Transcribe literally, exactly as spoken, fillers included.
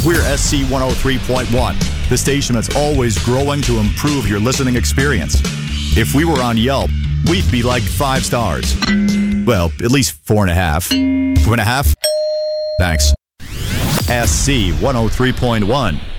We're S C one oh three point one, the station that's always growing to improve your listening experience. If we were on Yelp, we'd be like five stars. Well, at least four and a half. Two and a half? Thanks. S C one oh three point one.